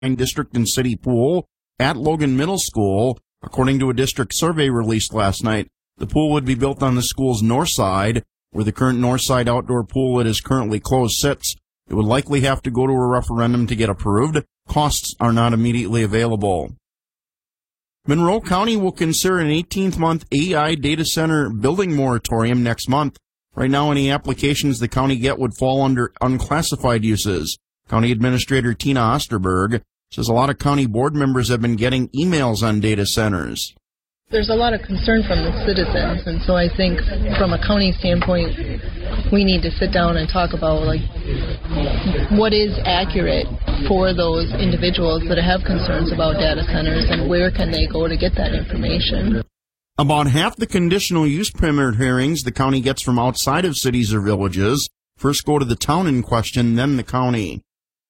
district and city pool at Logan Middle School. According to a district survey released last night, the pool would be built on the school's north side, where the current north side outdoor pool that is currently closed sits. It would likely have to go to a referendum to get approved. Costs are not immediately available. Monroe County will consider an 18-month AI data center building moratorium next month. Right now, any applications the county get would fall under unclassified uses. County Administrator Tina Osterberg says a lot of county board members have been getting emails on data centers. There's a lot of concern from the citizens, and so I think from a county standpoint, we need to sit down and talk about what is accurate for those individuals that have concerns about data centers and where can they go to get that information. About half the conditional use permit hearings the county gets from outside of cities or villages first go to the town in question, then the county.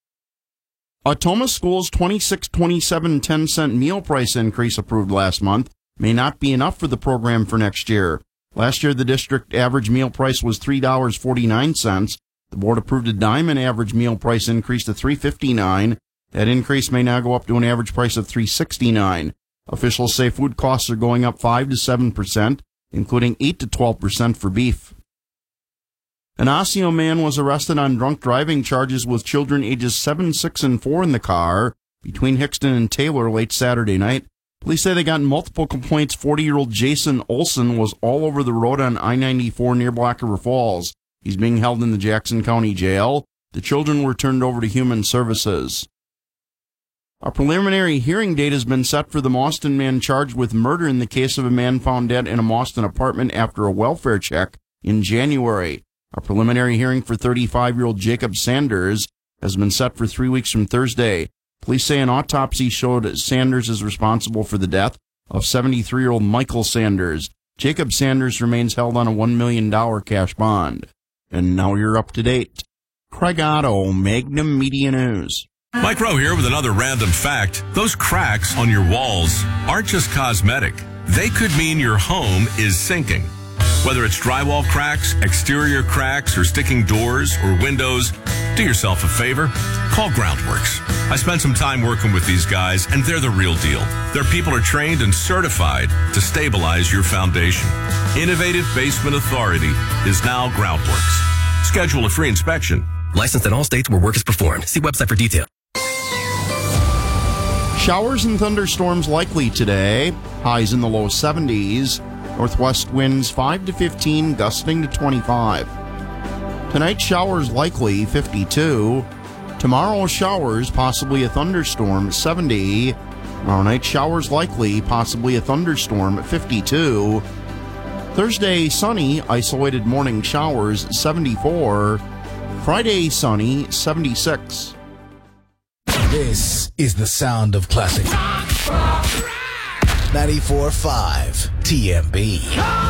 Ottumwa School's 26-27 10-cent meal price increase approved last month may not be enough for the program for next year. Last year, the district average meal price was $3.49. The board approved a dime and average meal price increase to $3.59. That increase may now go up to an average price of $3.69. Officials say food costs are going up 5 to 7%, including 8 to 12% for beef. An Osseo man was arrested on drunk driving charges with children ages 7, 6, and 4 in the car between Hickston and Taylor late Saturday night. Police say they got multiple complaints. 40-year-old Jason Olson was all over the road on I-94 near Black River Falls. He's being held in the Jackson County Jail. The children were turned over to Human Services. A preliminary hearing date has been set for the Mauston man charged with murder in the case of a man found dead in a Mauston apartment after a welfare check in January. A preliminary hearing for 35-year-old Jacob Sanders has been set for 3 weeks from Thursday. Police say an autopsy showed Sanders is responsible for the death of 73-year-old Michael Sanders. Jacob Sanders remains held on a $1 million cash bond. And now you're up to date. Craig Otto, Magnum Media News. Mike Rowe here with another random fact. Those cracks on your walls aren't just cosmetic. They could mean your home is sinking. Whether it's drywall cracks, exterior cracks, or sticking doors or windows, do yourself a favor. Call Groundworks. I spent some time working with these guys, and they're the real deal. Their people are trained and certified to stabilize your foundation. Innovative Basement Authority is now Groundworks. Schedule a free inspection. Licensed in all states where work is performed. See website for details. Showers and thunderstorms likely today. Highs in the low 70s. Northwest winds 5 to 15, gusting to 25. Tonight, showers likely, 52. Tomorrow, showers, possibly a thunderstorm, 70. Tomorrow night, showers likely, possibly a thunderstorm, 52. Thursday, sunny, isolated morning showers, 74. Friday, sunny, 76. This is the sound of classic. 94.5 TMB.